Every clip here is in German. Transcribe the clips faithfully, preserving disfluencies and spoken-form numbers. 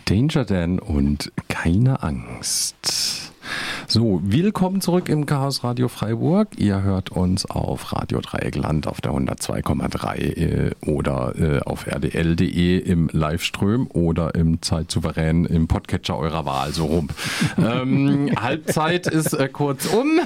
Danger Dan und keine Angst. So, willkommen zurück im Chaos Radio Freiburg. Ihr hört uns auf Radio Dreieckland auf der hundertzwei Komma drei äh, oder äh, auf r d l punkt d e im Livestream oder im Zeitsouverän im Podcatcher eurer Wahl, so rum. ähm, Halbzeit ist äh, kurz um.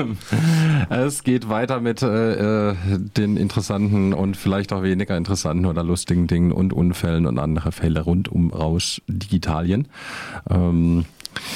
Es geht weiter mit äh, den interessanten und vielleicht auch weniger interessanten oder lustigen Dingen und Unfällen und andere Fälle rund um Rausch Digitalien. Ähm,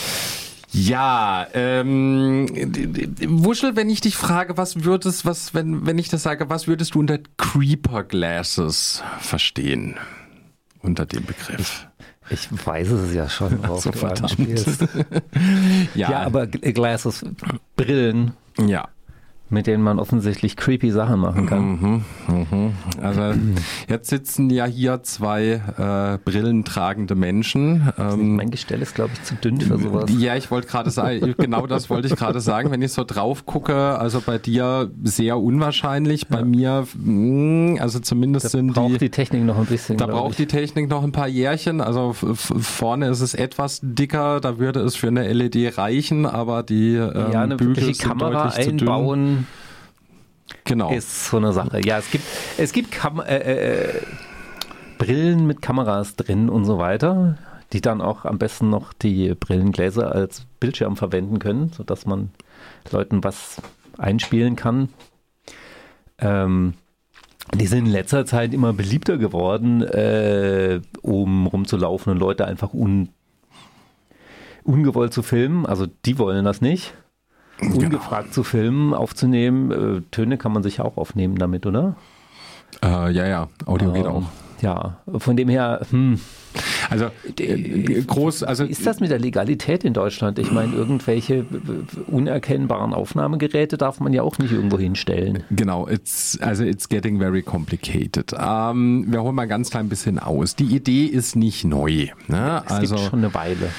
Ja, ähm, Wuschel, wenn ich dich frage, was würdest, was, wenn, wenn ich das sage, was würdest du unter Creeper Glasses verstehen? Unter dem Begriff. Ich weiß es ja schon, worauf so, du verdammt. anspielst. ja. ja, aber Glasses, Brillen. Ja. Mit denen man offensichtlich creepy Sachen machen kann. Mhm, mhm. Also jetzt sitzen ja hier zwei äh, brillentragende Menschen. Ähm, mein Gestell ist, glaube ich, zu dünn für sowas. Ja, ich wollte gerade sagen, genau das wollte ich gerade sagen. Wenn ich so drauf gucke, also bei dir sehr unwahrscheinlich, bei ja. mir, mh, also zumindest da sind die... Da braucht die Technik noch ein bisschen, Da braucht ich. die Technik noch ein paar Jährchen. Also f- vorne ist es etwas dicker, da würde es für eine L E D reichen, aber die ähm, ja, eine Bügel sind Kamera deutlich einbauen. zu dünn. Genau. Ist so eine Sache. Ja, es gibt, es gibt Kam- äh, äh, Brillen mit Kameras drin und so weiter, die dann auch am besten noch die Brillengläser als Bildschirm verwenden können, sodass man Leuten was einspielen kann. Ähm, die sind in letzter Zeit immer beliebter geworden, äh, um rumzulaufen und Leute einfach un- ungewollt zu filmen. Also die wollen das nicht. Ungefragt genau. zu filmen, aufzunehmen. Äh, Töne kann man sich auch aufnehmen damit, oder? Äh, ja, ja, Audio äh, geht auch. Ja, von dem her, hm. Also äh, groß, also wie ist das mit der Legalität in Deutschland? Ich meine, irgendwelche unerkennbaren Aufnahmegeräte darf man ja auch nicht irgendwo hinstellen. Genau, it's, also it's getting very complicated. Ähm, wir holen mal ein ganz klein bisschen aus. Die Idee ist nicht neu. Ne? Es also, gibt schon eine Weile.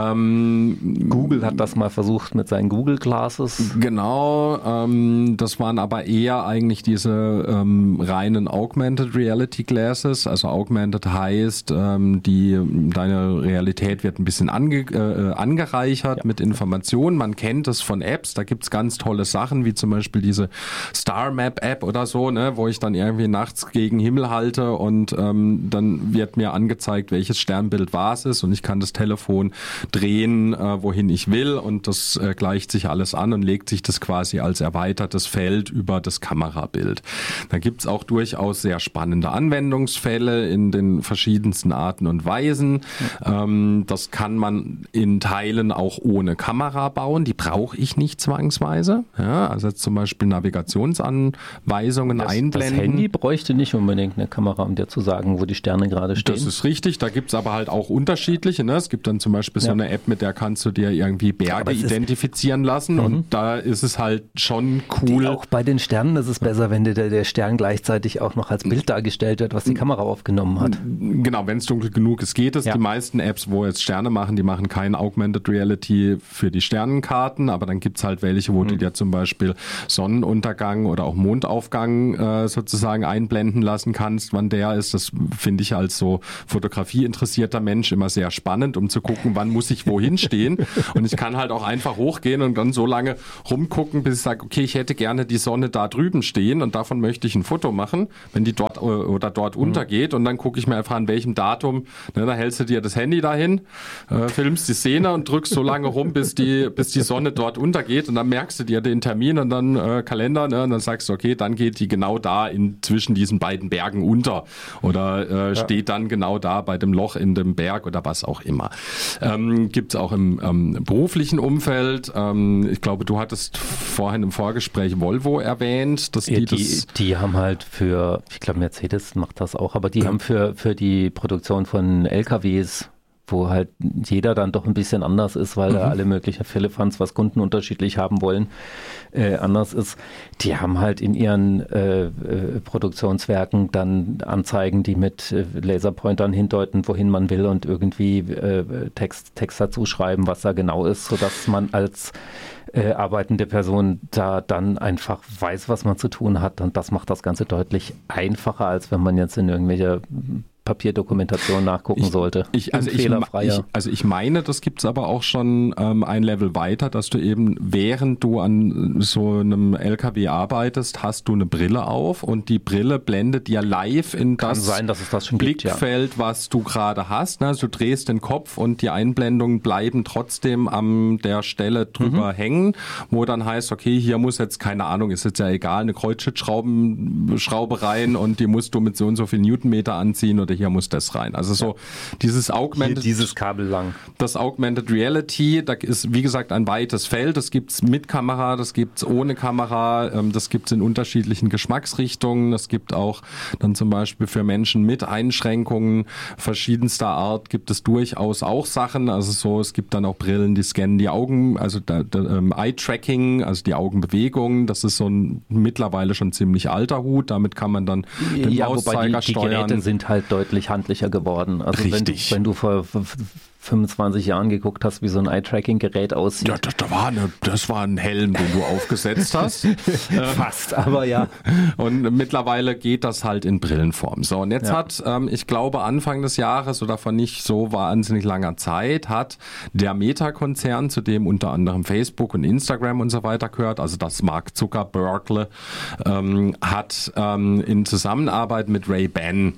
Ähm, Google hat das mal versucht mit seinen Google Glasses. Genau, ähm, das waren aber eher eigentlich diese ähm, reinen Augmented Reality Glasses. Also Augmented heißt, ähm, die, deine Realität wird ein bisschen ange, äh, angereichert ja. mit Informationen. Man kennt es von Apps, da gibt's ganz tolle Sachen, wie zum Beispiel diese Star Map App oder so, ne, wo ich dann irgendwie nachts gegen Himmel halte und ähm, dann wird mir angezeigt, welches Sternbild was ist und ich kann das Telefon drehen, äh, wohin ich will und das äh, gleicht sich alles an und legt sich das quasi als erweitertes Feld über das Kamerabild. Da gibt's auch durchaus sehr spannende Anwendungsfälle in den verschiedensten Arten und Weisen. Ja. Ähm, das kann man in Teilen auch ohne Kamera bauen. Die brauche ich nicht zwangsweise. Ja, also jetzt zum Beispiel Navigationsanweisungen das, einblenden. Das Handy bräuchte nicht unbedingt eine Kamera, um dir zu sagen, wo die Sterne gerade stehen. Das ist richtig. Da gibt's aber halt auch unterschiedliche. Ne? Es gibt dann zum Beispiel ja. so eine App, mit der kannst du dir irgendwie Berge identifizieren lassen. Mhm. Und da ist es halt schon cool. Die, auch bei den Sternen ist es besser, wenn dir der, der Stern gleichzeitig auch noch als Bild dargestellt wird, was die Kamera aufgenommen hat. Genau, wenn es dunkel genug ist, geht es. Ja. Die meisten Apps, wo jetzt Sterne machen, die machen kein Augmented Reality für die Sternenkarten, aber dann gibt's halt welche, wo mhm. du dir zum Beispiel Sonnenuntergang oder auch Mondaufgang äh, sozusagen einblenden lassen kannst, wann der ist. Das finde ich als so fotografieinteressierter Mensch immer sehr spannend, um zu gucken, wann muss ich wohin stehen. Und ich kann halt auch einfach hochgehen und dann so lange rumgucken, bis ich sage, okay, ich hätte gerne die Sonne da drüben stehen und davon möchte ich ein Foto machen, wenn die dort oder dort mhm. untergeht und dann gucke ich mir einfach an welchem Datum, ne, da hältst du dir das Handy dahin, äh, filmst die Szene und drückst so lange rum, bis die bis die Sonne dort untergeht und dann merkst du dir den Termin und dann äh, Kalender, ne, und dann sagst du, okay, dann geht die genau da in zwischen diesen beiden Bergen unter oder äh, ja. steht dann genau da bei dem Loch in dem Berg oder was auch immer. Ähm, gibt's auch im ähm, beruflichen Umfeld. Ähm, ich glaube, du hattest vorhin im Vorgespräch Volvo erwähnt, dass die, ja, die das... Die haben halt für, ich glaube Mercedes macht das auch, aber die ja. haben für, für die Produktion von L K Ws, wo halt jeder dann doch ein bisschen anders ist, weil mhm. da alle möglichen Firlefanz, was Kunden unterschiedlich haben wollen, äh, anders ist. Die haben halt in ihren äh, äh, Produktionswerken dann Anzeigen, die mit äh, Laserpointern hindeuten, wohin man will und irgendwie äh, Text, Text dazu schreiben, was da genau ist, sodass man als äh, arbeitende Person da dann einfach weiß, was man zu tun hat und das macht das Ganze deutlich einfacher, als wenn man jetzt in irgendwelche Papierdokumentation nachgucken ich, sollte. Ich, also, ich, ich, also ich meine, das gibt es aber auch schon ähm, ein Level weiter, dass du eben, während du an so einem L K W arbeitest, hast du eine Brille auf und die Brille blendet dir live in Kann das, sein, dass es das schon Blickfeld, gibt, ja. was du gerade hast. Also du drehst den Kopf und die Einblendungen bleiben trotzdem an der Stelle drüber mhm. hängen, wo dann heißt, okay, hier muss jetzt, keine Ahnung, ist jetzt ja egal, eine Kreuzschlitzschraube rein und die musst du mit so und so viel Newtonmeter anziehen oder hier muss das rein. Also so ja. dieses Augmented, hier dieses Kabel lang. Das Augmented Reality, da ist wie gesagt ein weites Feld. Das gibt's mit Kamera, das gibt's ohne Kamera, das gibt's in unterschiedlichen Geschmacksrichtungen. Das gibt auch dann zum Beispiel für Menschen mit Einschränkungen verschiedenster Art gibt es durchaus auch Sachen. Also so, es gibt dann auch Brillen, die scannen die Augen, also da, da, ähm, Eye-Tracking, also die Augenbewegung. Das ist so ein mittlerweile schon ziemlich alter Hut. Damit kann man dann den ja, Mauszeiger wobei die, die steuern. Geräte sind halt deutlich handlicher geworden. Also Richtig. Wenn du, wenn du vor fünfundzwanzig Jahren geguckt hast, wie so ein Eye-Tracking-Gerät aussieht. Ja, das, das, war eine, das war ein Helm, den du aufgesetzt hast. Fast, aber ja. Und mittlerweile geht das halt in Brillenform. So, und jetzt ja. hat, ähm, ich glaube, Anfang des Jahres oder vor nicht so wahnsinnig langer Zeit hat der Meta-Konzern, zu dem unter anderem Facebook und Instagram und so weiter gehört, also das Mark Zuckerberg, ähm, hat ähm, in Zusammenarbeit mit Ray-Ban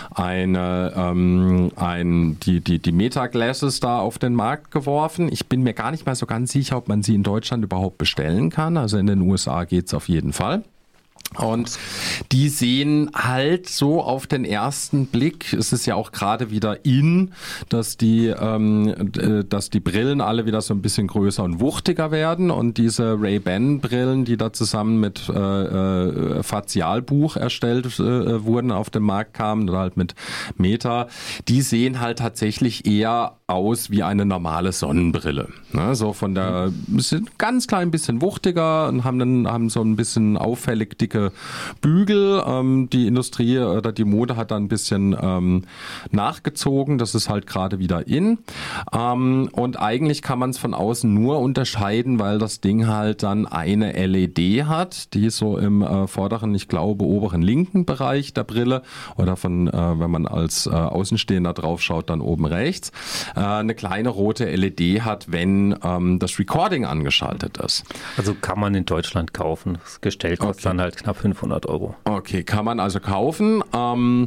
eine, ähm, ein, die, die, die Meta-Glasses da auf den Markt geworfen. Ich bin mir gar nicht mal so ganz sicher, ob man sie in Deutschland überhaupt bestellen kann. Also in den U S A geht's auf jeden Fall. Und die sehen halt so auf den ersten Blick, es ist ja auch gerade wieder in, dass die, ähm, dass die Brillen alle wieder so ein bisschen größer und wuchtiger werden und diese Ray-Ban-Brillen, die da zusammen mit äh, äh, Fazialbuch erstellt äh, wurden, auf den Markt kamen oder halt mit Meta, die sehen halt tatsächlich eher aus wie eine normale Sonnenbrille. Ne? So von der, sind ganz klein bisschen wuchtiger und haben dann haben so ein bisschen auffällig dicke Bügel. Ähm, die Industrie oder die Mode hat da ein bisschen ähm, nachgezogen. Das ist halt gerade wieder in. Ähm, und eigentlich kann man es von außen nur unterscheiden, weil das Ding halt dann eine L E D hat, die so im äh, vorderen, ich glaube, oberen linken Bereich der Brille oder von, äh, wenn man als äh, Außenstehender drauf schaut, dann oben rechts, äh, eine kleine rote L E D hat, wenn ähm, das Recording angeschaltet ist. Also kann man in Deutschland kaufen. Das Gestell kostet okay. dann halt knapp fünfhundert Euro. Okay, kann man also kaufen. Ähm,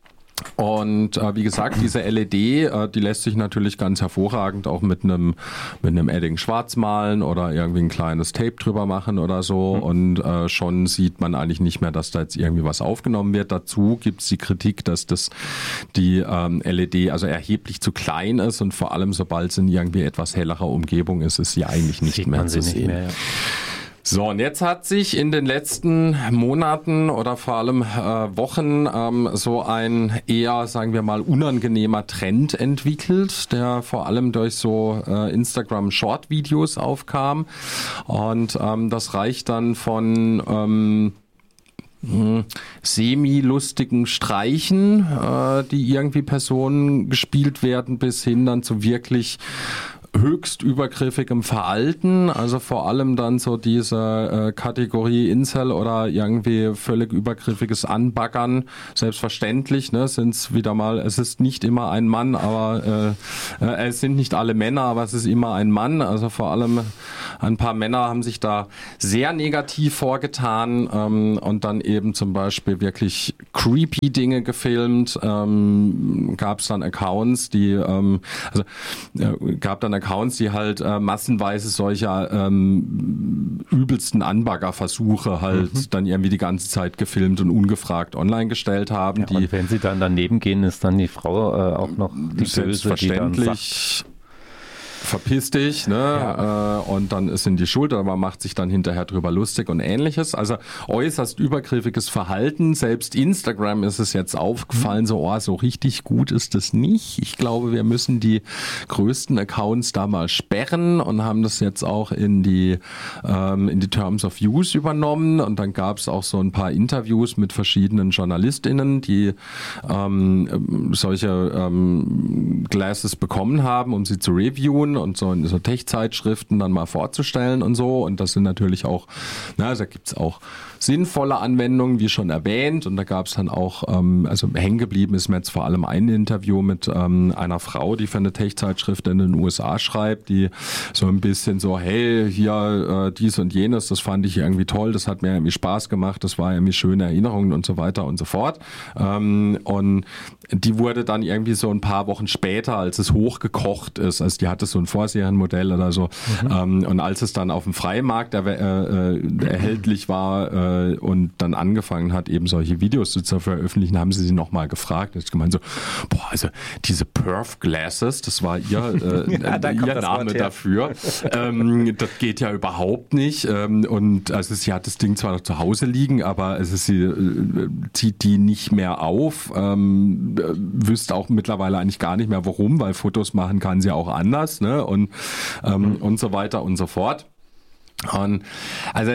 und äh, wie gesagt, diese L E D, äh, die lässt sich natürlich ganz hervorragend auch mit einem mit einem Edding schwarz malen oder irgendwie ein kleines Tape drüber machen oder so. Mhm. Und äh, schon sieht man eigentlich nicht mehr, dass da jetzt irgendwie was aufgenommen wird. Dazu gibt es die Kritik, dass das die ähm, L E D also erheblich zu klein ist und vor allem sobald es in irgendwie etwas hellerer Umgebung ist, ist sie eigentlich nicht sieht mehr man zu sie sehen. Nicht mehr, ja. So, und jetzt hat sich in den letzten Monaten oder vor allem äh, Wochen ähm, so ein eher, sagen wir mal, unangenehmer Trend entwickelt, der vor allem durch so äh, Instagram-Short-Videos aufkam. Und ähm, das reicht dann von ähm, semi-lustigen Streichen, äh, die irgendwie Personen gespielt werden, bis hin dann zu wirklich höchst übergriffigem Verhalten, also vor allem dann so diese äh, Kategorie Incel oder irgendwie völlig übergriffiges Anbaggern. Selbstverständlich, ne, sind es wieder mal, es ist nicht immer ein Mann, aber äh, äh, es sind nicht alle Männer, aber es ist immer ein Mann. Also vor allem ein paar Männer haben sich da sehr negativ vorgetan ähm, und dann eben zum Beispiel wirklich creepy Dinge gefilmt. Ähm, gab es dann Accounts, die ähm, also äh, gab dann Accounts, die halt äh, massenweise solcher ähm, übelsten Anbaggerversuche halt mhm. dann irgendwie die ganze Zeit gefilmt und ungefragt online gestellt haben. Ja, die und wenn sie dann daneben gehen, ist dann die Frau äh, auch noch die Böse, die dann sagt, verpiss dich, ne? Ja. Äh, und dann sind die schuld, aber man macht sich dann hinterher drüber lustig und ähnliches. Also äußerst übergriffiges Verhalten. Selbst Instagram ist es jetzt aufgefallen, so, oh, so richtig gut ist das nicht. Ich glaube, wir müssen die größten Accounts da mal sperren und haben das jetzt auch in die, ähm, in die Terms of Use übernommen. Und dann gab es auch so ein paar Interviews mit verschiedenen JournalistInnen, die ähm, solche ähm, Glasses bekommen haben, um sie zu reviewen. Publikationen und so in so Tech-Zeitschriften dann mal vorzustellen und so. Und das sind natürlich auch, na, da gibt's auch sinnvolle Anwendungen, wie schon erwähnt. Und da gab es dann auch, ähm, also hängen geblieben ist mir jetzt vor allem ein Interview mit ähm, einer Frau, die für eine Tech-Zeitschrift in den U S A schreibt, die so ein bisschen so, hey, hier äh, dies und jenes, das fand ich irgendwie toll, das hat mir irgendwie Spaß gemacht, das war irgendwie schöne Erinnerungen und so weiter und so fort. Ähm, und die wurde dann irgendwie so ein paar Wochen später, als es hochgekocht ist, also die hatte so ein Vorserienmodell oder so, mhm. ähm, und als es dann auf dem Freimarkt er, äh, äh, erhältlich war äh, und dann angefangen hat, eben solche Videos zu veröffentlichen, haben sie sie nochmal gefragt. Ich gemeint so, boah, also diese Perf Glasses, das war ihr, äh, ja, da ihr Name dafür, ähm, das geht ja überhaupt nicht. Ähm, und also sie hat das Ding zwar noch zu Hause liegen, aber also sie äh, zieht die nicht mehr auf. Ähm, wüsste auch mittlerweile eigentlich gar nicht mehr warum, weil Fotos machen kann sie auch anders, ne? Und, ähm, mhm. und so weiter und so fort. Und also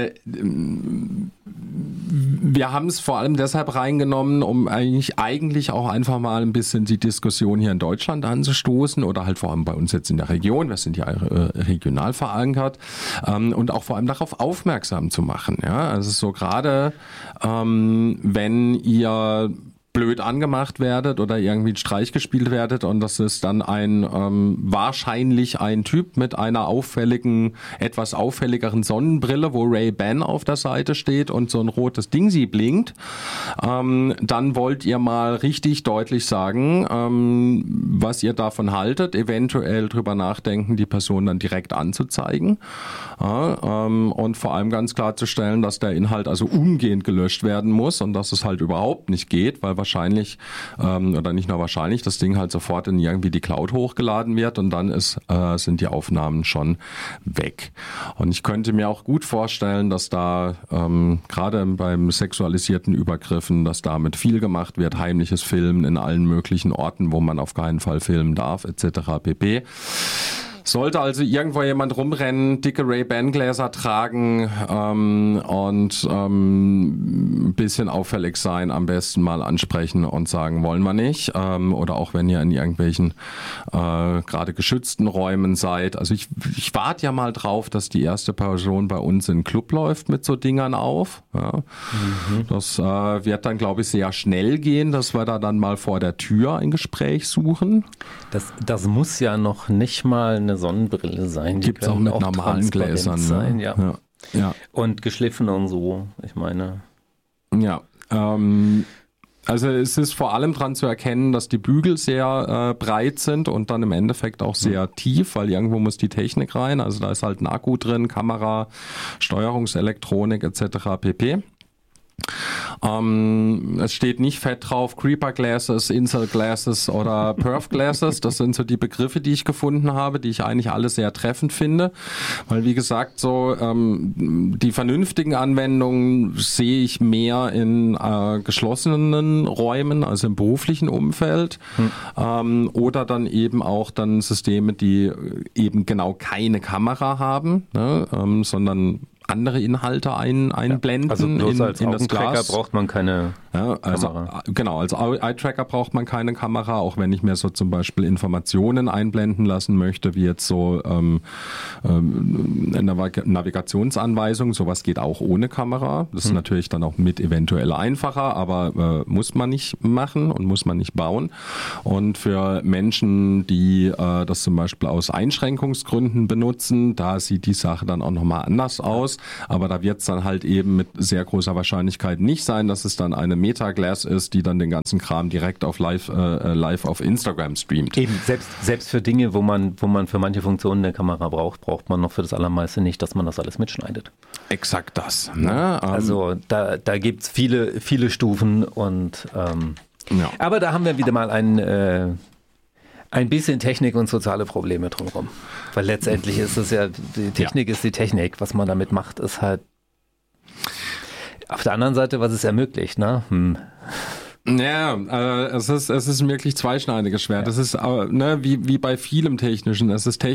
wir haben es vor allem deshalb reingenommen, um eigentlich eigentlich auch einfach mal ein bisschen die Diskussion hier in Deutschland anzustoßen oder halt vor allem bei uns jetzt in der Region, wir sind ja äh, regional verankert, ähm, und auch vor allem darauf aufmerksam zu machen. Ja, also so gerade ähm, wenn ihr blöd angemacht werdet oder irgendwie einen Streich gespielt werdet und das ist dann ein ähm, wahrscheinlich ein Typ mit einer auffälligen, etwas auffälligeren Sonnenbrille, wo Ray-Ban auf der Seite steht und so ein rotes Ding sie blinkt, ähm, dann wollt ihr mal richtig deutlich sagen, ähm, was ihr davon haltet, eventuell drüber nachdenken, die Person dann direkt anzuzeigen, ja, ähm, und vor allem ganz klarzustellen, dass der Inhalt also umgehend gelöscht werden muss und dass es halt überhaupt nicht geht, weil wahrscheinlich, ähm, oder nicht nur wahrscheinlich, das Ding halt sofort in irgendwie die Cloud hochgeladen wird und dann ist, äh, sind die Aufnahmen schon weg. Und ich könnte mir auch gut vorstellen, dass da ähm, gerade beim sexualisierten Übergriffen, dass damit viel gemacht wird, heimliches Filmen in allen möglichen Orten, wo man auf keinen Fall filmen darf, et cetera pp. Sollte also irgendwo jemand rumrennen, dicke Ray-Ban-Gläser tragen ähm, und ähm, ein bisschen auffällig sein, am besten mal ansprechen und sagen, wollen wir nicht. Ähm, oder auch wenn ihr in irgendwelchen äh, gerade geschützten Räumen seid. Also ich, ich warte ja mal drauf, dass die erste Person bei uns in den Club läuft mit so Dingern auf. Ja. Mhm. Das äh, wird dann, glaube ich, sehr schnell gehen, dass wir da dann mal vor der Tür ein Gespräch suchen. Das, das muss ja noch nicht mal eine Sonnenbrille sein. Gibt es auch mit auch normalen Gläsern. Sein, ne? ja. Ja. Ja. Und geschliffen und so, ich meine. Ja, ähm, also es ist vor allem dran zu erkennen, dass die Bügel sehr äh, breit sind und dann im Endeffekt auch sehr mhm. tief, weil irgendwo muss die Technik rein. Also da ist halt ein Akku drin, Kamera, Steuerungselektronik et cetera pp. Ähm, es steht nicht fett drauf Creeper Glasses, Incel Glasses oder Perf Glasses. Das sind so die Begriffe, die ich gefunden habe, die ich eigentlich alle sehr treffend finde. Weil wie gesagt, so ähm, die vernünftigen Anwendungen sehe ich mehr in äh, geschlossenen Räumen, also im beruflichen Umfeld. Hm. Ähm, oder dann eben auch dann Systeme, die eben genau keine Kamera haben, ne, ähm, sondern andere Inhalte ein, einblenden. Ja, also bloß in, als in das Augentracker Glas. braucht man keine ja, also, Kamera. Genau, als Eye-Tracker braucht man keine Kamera, auch wenn ich mir so zum Beispiel Informationen einblenden lassen möchte, wie jetzt so ähm, ähm, eine Navigationsanweisung, sowas geht auch ohne Kamera. Das ist hm. natürlich dann auch mit eventuell einfacher, aber äh, muss man nicht machen und muss man nicht bauen. Und für Menschen, die äh, das zum Beispiel aus Einschränkungsgründen benutzen, da sieht die Sache dann auch nochmal anders aus. Aber da wird es dann halt eben mit sehr großer Wahrscheinlichkeit nicht sein, dass es dann eine Meta-Glass ist, die dann den ganzen Kram direkt auf live, äh, live auf Instagram streamt. Eben, selbst, selbst für Dinge, wo man, wo man für manche Funktionen eine Kamera braucht, braucht man noch für das Allermeiste nicht, dass man das alles mitschneidet. Exakt das. Ne? Also da, da gibt es viele, viele Stufen und ähm, ja. Aber da haben wir wieder mal ein äh, Ein bisschen Technik und soziale Probleme drumherum. Weil letztendlich ist es ja, die Technik ja. ist die Technik. Was man damit macht, ist halt auf der anderen Seite, was es ermöglicht, ne? Hm. Ja, äh, es ist, es ist wirklich zweischneidiges Schwert. Ja. Es ist, äh, ne, wie, wie bei vielem Technischen. Es ist technisch